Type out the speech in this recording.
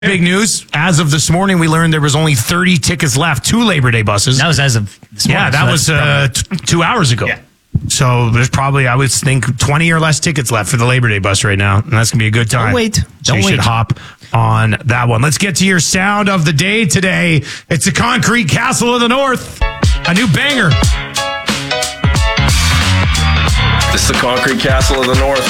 Big news. As of this morning, we learned there was only 30 tickets left, 2 Labor Day buses. That was as of this morning. Yeah, that was 2 hours ago. Yeah. So there's probably, I would think, 20 or less tickets left for the Labor Day bus right now. And that's going to be a good time. Don't wait. So you should hop on that one. Let's get to your sound of the day today. It's the Concrete Castle of the North. A new banger. It's the Concrete Castle of the North.